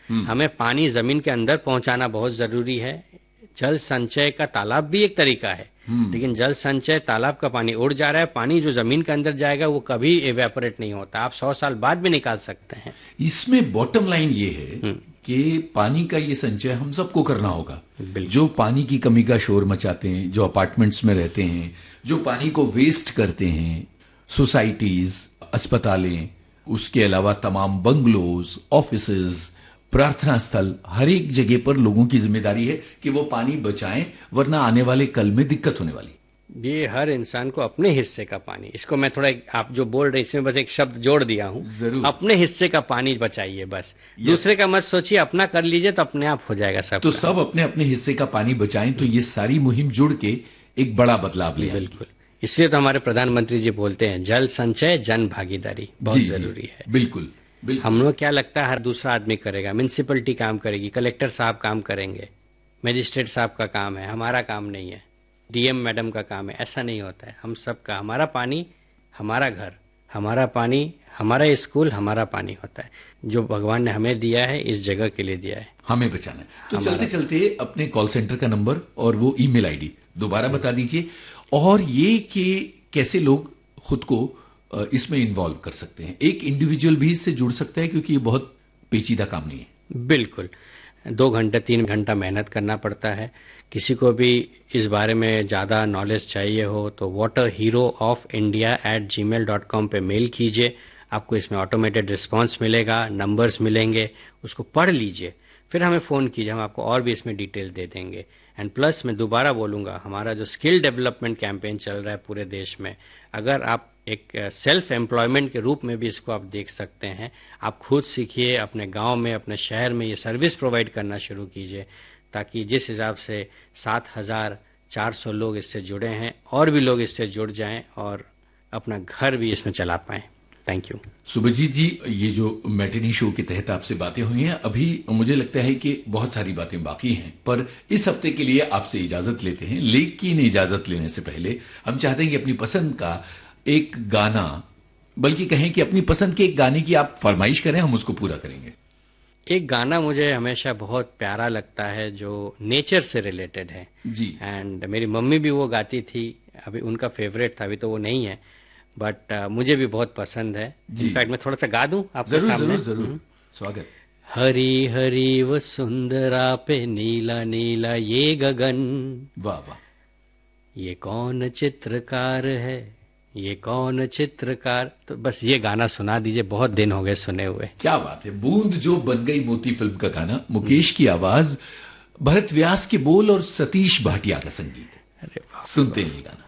हमें पानी जमीन के अंदर पहुंचाना बहुत जरूरी है। जल संचय का तालाब भी एक तरीका है, लेकिन जल संचय तालाब का पानी उड़ जा रहा है, पानी जो जमीन के अंदर जाएगा वो कभी एवेपोरेट नहीं होता, आप 100 साल बाद भी निकाल सकते हैं। इसमें बॉटम लाइन ये है कि पानी का ये संचय हम सबको करना होगा। जो पानी की कमी का शोर मचाते हैं, जो अपार्टमेंट्स में रहते हैं, जो पानी को वेस्ट करते हैं, सोसाइटीज, अस्पतालें, उसके अलावा तमाम बंगलोज, ऑफिसेज, प्रार्थना स्थल, हर एक जगह पर लोगों की जिम्मेदारी है कि वो पानी बचाएं, वरना आने वाले कल में दिक्कत होने वाली। ये हर इंसान को अपने हिस्से का पानी, इसको मैं थोड़ा आप जो बोल रहे इसमें बस एक शब्द जोड़ दिया हूं, अपने हिस्से का पानी बचाइए बस। दूसरे का मत सोचिए, अपना कर लीजिए तो अपने आप हो जाएगा सब। तो सब अपने अपने हिस्से का पानी बचाएं, तो ये सारी मुहिम जुड़ के एक बड़ा बदलाव ले। बिल्कुल, इसलिए तो हमारे प्रधानमंत्री जी बोलते हैं जल संचय जन भागीदारी बहुत जरूरी है। बिल्कुल। हम लोग क्या लगता है हर दूसरा आदमी करेगा, म्युनिसिपैलिटी काम करेगी, कलेक्टर साहब काम करेंगे, मजिस्ट्रेट साहब का काम है, हमारा काम नहीं है, डीएम मैडम का काम है, ऐसा नहीं होता है। हम सबका, हमारा पानी हमारा घर, हमारा पानी हमारा स्कूल, हमारा पानी होता है जो भगवान ने हमें दिया है, इस जगह के लिए दिया है, हमें बचाना है। तो चलते चलते अपने कॉल सेंटर का नंबर और वो ईमेल आईडी दोबारा बता दीजिए, और ये कि कैसे लोग खुद को इसमें इन्वॉल्व कर सकते हैं। एक इंडिविजुअल भी इससे जुड़ सकता है, क्योंकि ये बहुत पेचीदा काम नहीं है। बिल्कुल, 2 घंटे 3 घंटा मेहनत करना पड़ता है। किसी को भी इस बारे में ज़्यादा नॉलेज चाहिए हो तो waterheroofIndia@gmail.com पे मेल कीजिए, आपको इसमें ऑटोमेटेड रिस्पांस मिलेगा, नंबर्स मिलेंगे, उसको पढ़ लीजिए, फिर हमें फ़ोन कीजिए, हम आपको और भी इसमें डिटेल दे देंगे। एंड प्लस मैं दोबारा बोलूँगा, हमारा जो स्किल डेवलपमेंट कैंपेन चल रहा है पूरे देश में, अगर आप एक सेल्फ एम्प्लॉयमेंट के रूप में भी इसको आप देख सकते हैं। आप खुद सीखिए, अपने गांव में, अपने शहर में ये सर्विस प्रोवाइड करना शुरू कीजिए, ताकि जिस हिसाब से 7,400 लोग इससे जुड़े हैं, और भी लोग इससे जुड़ जाएं और अपना घर भी इसमें चला पाएं। Thank you. सुभजीत जी, ये जो मैटिनी शो के तहत आपसे बातें हुई हैं, अभी मुझे लगता है कि बहुत सारी बातें बाकी हैं, पर इस हफ्ते के लिए आपसे इजाजत लेते हैं। लेकिन इजाजत लेने से पहले हम चाहते हैं कि अपनी पसंद का एक गाना, बल्कि कहें कि अपनी पसंद के एक गाने की आप फरमाइश करें, हम उसको पूरा करेंगे। एक गाना मुझे हमेशा बहुत प्यारा लगता है जो नेचर से रिलेटेड है जी, एंड मेरी मम्मी भी वो गाती थी, अभी उनका फेवरेट था, अभी तो वो नहीं है, बट मुझे भी बहुत पसंद है। इनफैक्ट मैं थोड़ा सा गा दूं आपके सामने। जरूर, स्वागत। हरी हरी वो सुंदरा पे नीला नीला ये गगन, वाह वाह, ये कौन चित्रकार है, ये कौन चित्रकार। तो बस ये गाना सुना दीजिए, बहुत दिन हो गए सुने हुए। क्या बात है। बूंद जो बन गई मोती फिल्म का गाना, मुकेश की आवाज, भरत व्यास के बोल और सतीश भाटिया का संगीत। अरे वाह, सुनते हैं ये गाना।